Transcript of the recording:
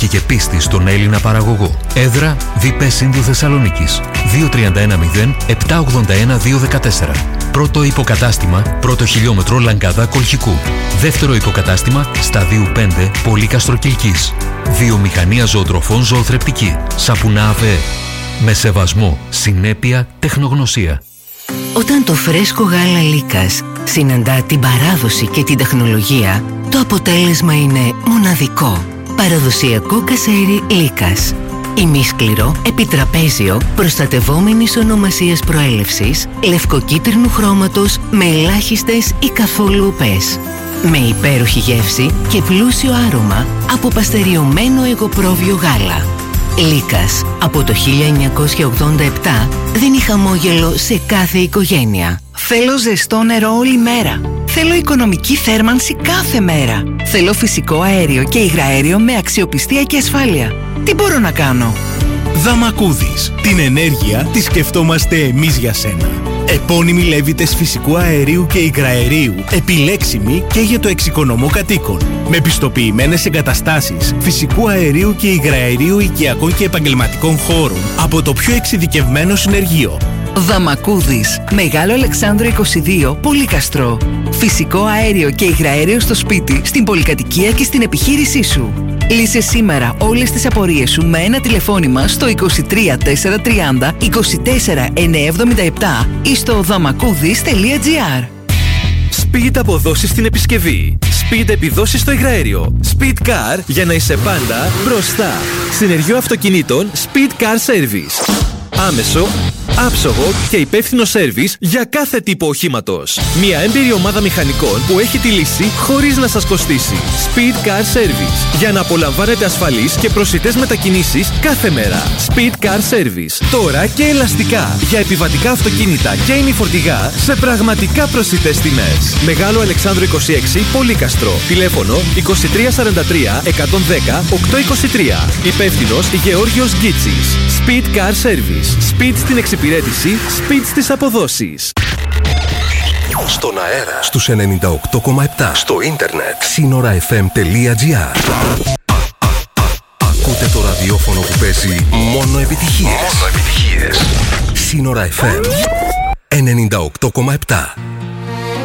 τύχη και πίστη στον Έλληνα παραγωγό. Έδρα ΔΠ Σύνδου Θεσσαλονίκης. 2310-781-214. Πρώτο υποκατάστημα, πρώτο χιλιόμετρο Λαγκάδα Κολχικού. Δεύτερο υποκατάστημα, Σταδίου 5, Πολύκαστρο Κιλκής. Βιομηχανία ζωοτροφών ζωοθρεπτική. Σαπουνά ΑΒΕ. Με σεβασμό, συνέπεια, τεχνογνωσία. Όταν το φρέσκο γάλα Λίκας συναντά την παράδοση και την τεχνολογία, το αποτέλεσμα είναι μοναδικό. Παραδοσιακό κασέρι Λίκας. Ημίσκληρο, επιτραπέζιο, προστατευόμενης ονομασίας προέλευσης, λευκοκίτρινου χρώματος με ελάχιστες ή καθόλου ουπές. Με υπέροχη γεύση και πλούσιο άρωμα από παστεριωμένο εγωπρόβιο γάλα. Λίκας, από το 1987 δίνει χαμόγελο σε κάθε οικογένεια. Θέλω ζεστό νερό όλη μέρα. Θέλω οικονομική θέρμανση κάθε μέρα. Θέλω φυσικό αέριο και υγραέριο με αξιοπιστία και ασφάλεια. Τι μπορώ να κάνω? Δαμακούδης. Την ενέργεια τη σκεφτόμαστε εμείς για σένα. Επώνυμοι λέβητες φυσικού αερίου και υγραερίου, επιλέξιμοι και για το εξοικονομό κατοίκων. Με πιστοποιημένες εγκαταστάσεις φυσικού αερίου και υγραερίου οικιακών και επαγγελματικών χώρων από το πιο εξειδικευμένο συνεργείο. Δαμακούδης, Μεγάλο Αλεξάνδρο 22, Πολύκαστρο. Φυσικό αέριο και υγραέριο στο σπίτι, στην πολυκατοικία και στην επιχείρησή σου. Λύσε σήμερα όλες τις απορίες σου με ένα τηλεφώνημα στο 23 430 24 977 ή στο δαμακούδης.gr. Speed αποδόσεις στην επισκευή. Speed επιδόσεις στο υγραέριο. Speed Car για να είσαι πάντα μπροστά. Συνεργείο αυτοκινήτων Speed Car Service. Άμεσο, άψογο και υπεύθυνο σέρβις για κάθε τύπο οχήματος. Μια έμπειρη ομάδα μηχανικών που έχει τη λύση χωρίς να σας κοστίσει. Speed Car Service. Για να απολαμβάνετε ασφαλείς και προσιτές μετακινήσεις κάθε μέρα. Speed Car Service. Τώρα και ελαστικά για επιβατικά αυτοκίνητα και ημιφορτηγά σε πραγματικά προσιτές τιμές. Μεγάλο Αλεξάνδρο 26, Πολύκαστρο. Τηλέφωνο 2343 110 823. Υπεύθυνος Γεώργιος Γκίτσης. Speed Car Service. Speed στην εξυπηρέτηση, speed στις αποδόσεις. Στον αέρα, στους 98,7. Στο ίντερνετ, synora.fm.gr. Ακούτε το ραδιόφωνο που παίζει μόνο επιτυχίες. Σύνορα FM 98,7.